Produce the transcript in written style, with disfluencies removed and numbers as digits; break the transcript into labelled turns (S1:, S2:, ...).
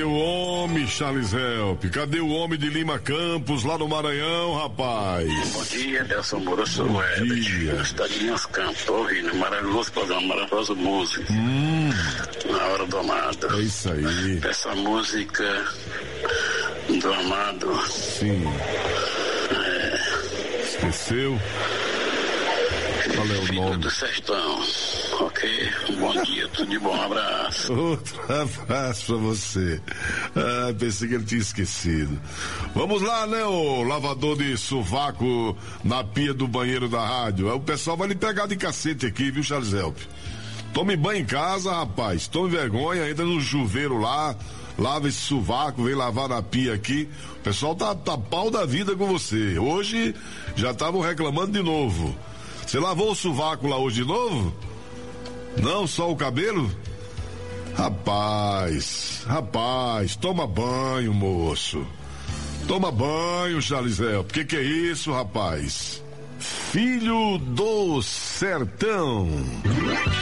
S1: O homem, Charles Help. Cadê o homem de Lima Campos, lá no Maranhão, rapaz?
S2: Bom dia, Nelson Moura, sou o
S1: dia.
S2: Está de Linhas Campos, tô ouvindo, maravilhoso programa, maravilhosa música. Na hora do amado.
S1: É isso aí.
S2: Essa música do amado.
S1: Sim. Esqueceu? Qual é o
S2: Filho
S1: nome?
S2: do Sertão. Ok? Bom dia, tudo de bom, abraço.
S1: Outro abraço pra você. Pensei que ele tinha esquecido. Vamos lá, né, o lavador de sovaco na pia do banheiro da rádio. O pessoal vai lhe pegar de cacete aqui, viu, Charles Help? Tome banho em casa, rapaz. Tome vergonha, entra no chuveiro lá, lava esse sovaco, vem lavar na pia aqui. O pessoal tá pau da vida com você. Hoje já estavam reclamando de novo. Você lavou o sovaco lá hoje de novo? Não, só o cabelo? Rapaz, toma banho, moço. Toma banho, Charles Help. Que é isso, rapaz? Filho do Sertão.